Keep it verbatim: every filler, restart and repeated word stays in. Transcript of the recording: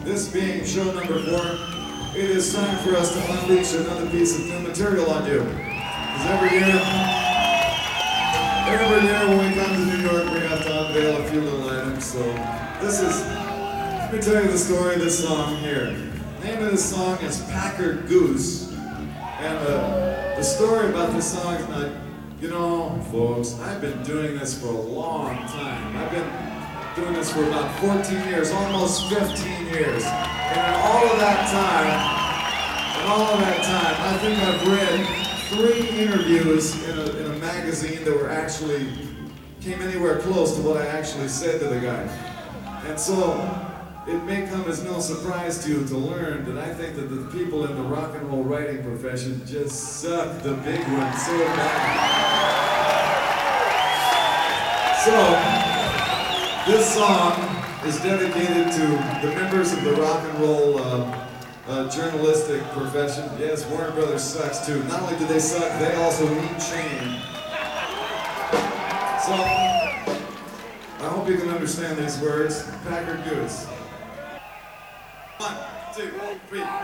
This being show number four, it is time for us to unleash another piece of new material on you. Because every year, every year when we come to New York, we have to unveil a few little items. So this is, let me tell you the story of this song here. The name of this song is Packard Goose. And uh, the story about this song is not, you know, folks, I've been doing this for a long time. I've been doing this for about fourteen years, almost fifteen years. And in all of that time, in all of that time, I think I've read three interviews in a, in a magazine that were actually, came anywhere close to what I actually said to the guy. And so, it may come as no surprise to you to learn that I think that the people in the rock and roll writing profession just suck the big one so bad. So, this song is dedicated to the members of the rock and roll uh, uh, journalistic profession. Yes, Warner Brothers sucks too. Not only do they suck, they also need change. So, I hope you can understand these words. Packard Goose. One, two, three.